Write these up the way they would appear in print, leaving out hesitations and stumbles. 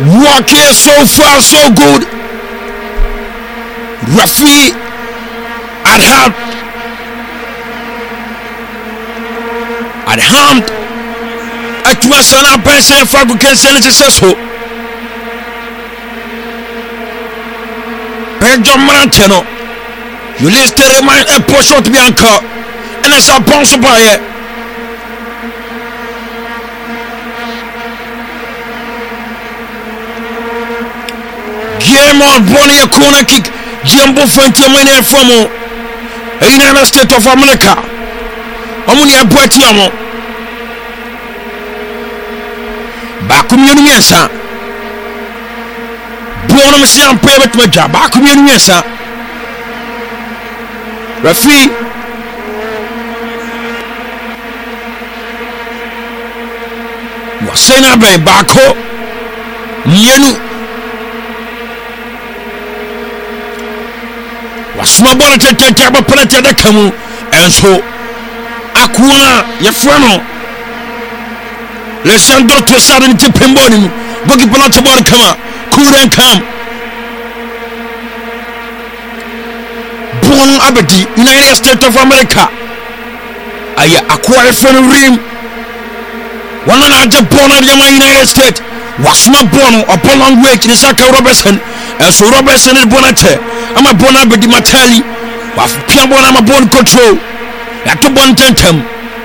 Working so far so good. Rafi Adham atuma sana person fa go cancel successful. Pedro Marantino, you list to remind a portion to be anchor, and it's a bounce by it. Game on Bonnie a corner kick, Jumbo Frontier Mania from a United States of America. Omunia Boatiamo Bakum Yuniasa Bonum Siam Private Maja Bakum Yuniasa Rafi Wasena Bay Bako Yenu Wasma Bonata Taba Planeta de Camu and so Akuna Yafrano Lesandro Tosarin Tipimboni Bogi Palatabon Kama Kuren Kam Bon Abadi United States of America Aya Aqua Friend Rim One another born of the United States was not born upon long way to the Saka Robertson and so Robertson is Bonate. I'm a born Abadi Matali was Piamon, I'm a born control. At the bon tentum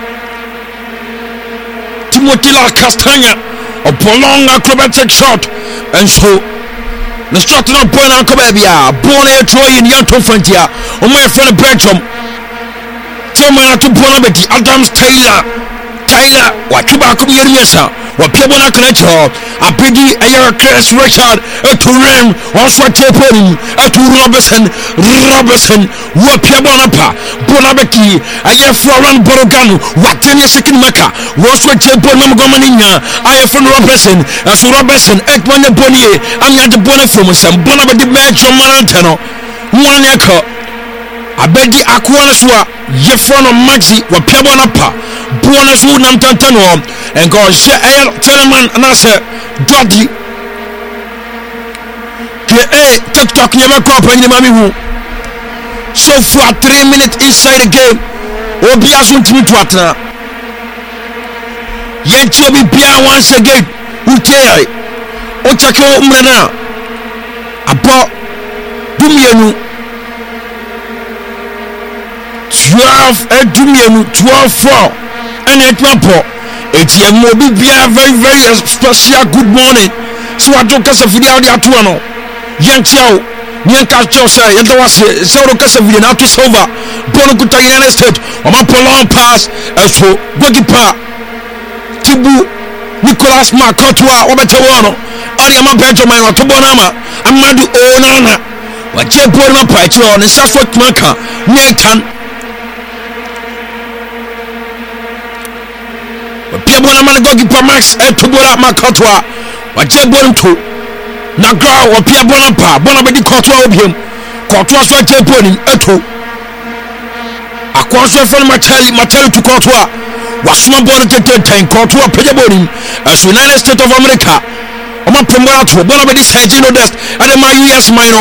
Timothy La Castagna a prolonged acrobatic shot and so the shot not born on Cobabia born a Troy in Yanto Frontier on my friend Bertram Toma to Bonabeti Adams Taylor what you back Yesa what people are connected a piggy a year Chris Richard to Ram also to Robertson what Piabonapa Bonabeki a year Floran Borogano what 10 years second Mecca was what Bonam Gomania I have from Robertson as Robertson Ekman Bonnier and yet the Boniface and Bonabedi Major Marantano one echo Abedi Aquanaswa Yefrono Maxi wa Piabonapa Bonus would not tantano and go share air Teleman and I said Doddy TikTok never cop any mammy who so for 3 minutes inside the game or be as to Twatna yet you be Pia once again who tell Otako Umrana about Dumianu 12 12-4 and it wapo it's a mobile very special good morning so I took us a video the atuano young chow Nyanka Chosa was so case video now to silver Bonokuta United States on my prolonged pass and so goalkeeper Tibu Nicolas Makotua Obatawano Ariama Benjamin Otobonama Amadu Onana what you put on Python and Suffolk Maka Nathan people na man go keep max to bola makotwa wa je bon to na gra wo pia bona pa bona be di kotwa obiem kotwa so che poni eto akwanso fon matali to kotwa wa suma bon ten kotwa peje boni as United States of America o ma promote to bona be di 13 no desk and my US minor